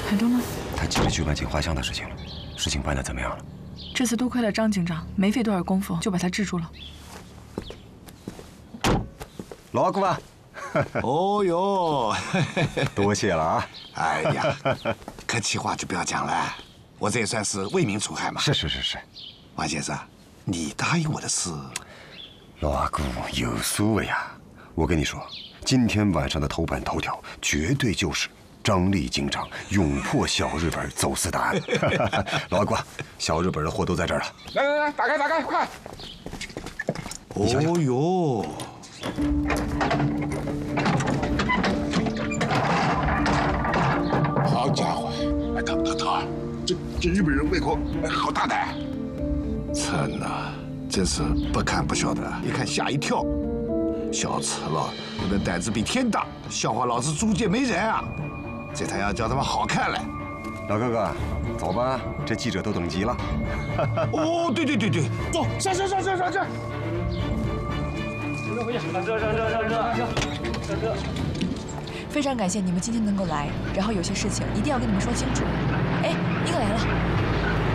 海东呢？ 他急着去办进画像的事情了，事情办得怎么样了？ 这次多亏了张警长，没费多少功夫就把他制住了。 老阿姑啊！ 哦哟， 多谢了啊！ 哎呀，客气话就不要讲了，我这也算是为民除害嘛。 是。 王先生，你答应我的事， 老阿姑有数呀！我跟你说，今天晚上的头版头条绝对就是张力警长勇破小日本走私大案。老阿姑，小日本的货都在这儿了。 来，打开，快！哦哟。好家伙！哎，头儿，这日本人胃口好大胆。真的，真是不看不晓得，一看吓一跳。小赤佬，你们胆子比天大，笑话老子猪界没人啊！这才要叫他们好看嘞。 老哥哥，走吧，这记者都等急了。 哦，对，走，上车。上车。 非常感谢你们今天能够来，然后有些事情一定要跟你们说清楚。哎，你可来了。